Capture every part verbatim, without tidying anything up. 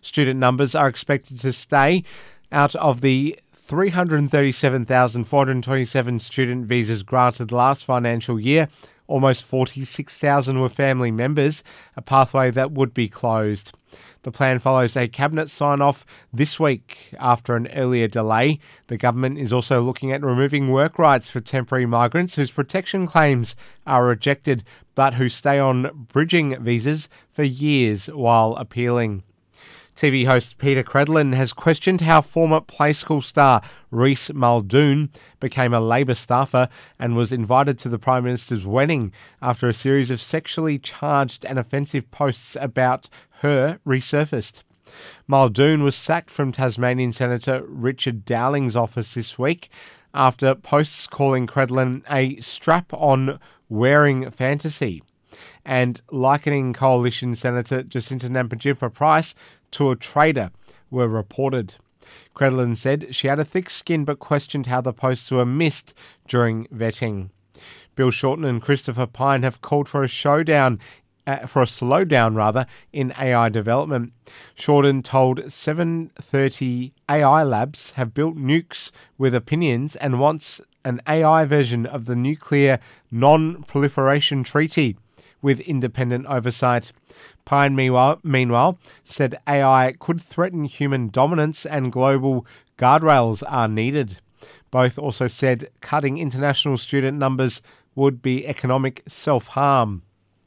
Student numbers are expected to stay out of the three hundred thirty-seven thousand four hundred twenty-seven student visas granted last financial year. Almost forty-six thousand were family members, a pathway that would be closed. The plan follows a cabinet sign-off this week after an earlier delay. The government is also looking at removing work rights for temporary migrants whose protection claims are rejected but who stay on bridging visas for years while appealing. T V host Peter Credlin has questioned how former Play School star Reece Muldoon became a Labor staffer and was invited to the Prime Minister's wedding after a series of sexually charged and offensive posts about her resurfaced. Muldoon was sacked from Tasmanian Senator Richard Dowling's office this week after posts calling Credlin a strap-on wearing fantasy and likening Coalition Senator Jacinta Nampijinpa-Price to a traitor were reported. Credlin said she had a thick skin but questioned how the posts were missed during vetting. Bill Shorten and Christopher Pyne have called for a showdown, uh, for a slowdown rather, in A I development. Shorten told seven thirty A I Labs have built nukes with opinions and wants an A I version of the Nuclear Non-Proliferation Treaty with independent oversight. Pyne, meanwhile, meanwhile, said A I could threaten human dominance and global guardrails are needed. Both also said cutting international student numbers would be economic self-harm.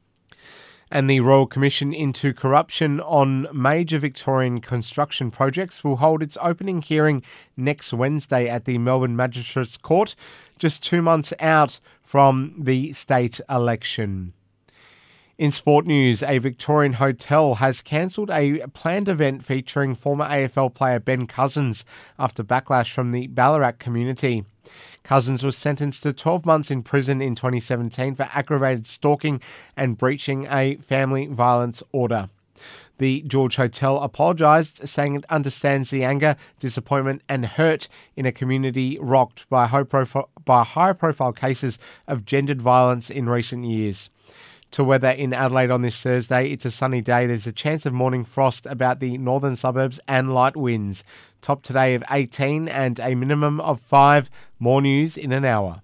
And the Royal Commission into Corruption on Major Victorian Construction Projects will hold its opening hearing next Wednesday at the Melbourne Magistrates Court, just two months out from the state election. In sport news, a Victorian hotel has cancelled a planned event featuring former A F L player Ben Cousins after backlash from the Ballarat community. Cousins was sentenced to twelve months in prison in twenty seventeen for aggravated stalking and breaching a family violence order. The George Hotel apologised, saying it understands the anger, disappointment and hurt in a community rocked by high-profile, by high-profile cases of gendered violence in recent years. To weather in Adelaide on this Thursday, it's a sunny day. There's a chance of morning frost about the northern suburbs and light winds. Top today of eighteen and a minimum of five. More news in an hour.